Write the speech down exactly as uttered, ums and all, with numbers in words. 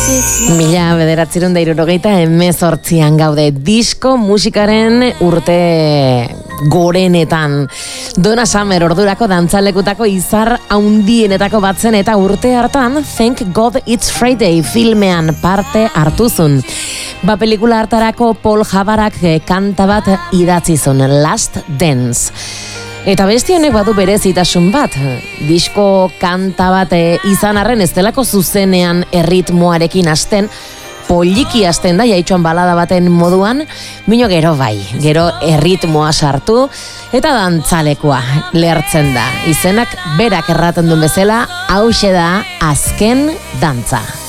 Mila bederatzerun da hirurogeita hemezortzian gaude, disko musikaren urte gorenetan. Donna Summer ordurako dantzalekutako izar haundienetako batzen eta urte hartan Thank God It's Friday filmean parte hartuzun. Ba pelikula hartarako Paul Jabarak kanta bat idatzi zuen, Last Dance. Eta beste honek badu berezitasun bat, disko kanta bat izan arren ez delako zuzenean erritmoarekin hasten, poliki hasten da, jaitxoan balada baten moduan, bino gero bai, gero erritmoa sartu, eta dantzalekoa lertzen da. Izenak berak erraten duen bezala, hauxe da azken dantza.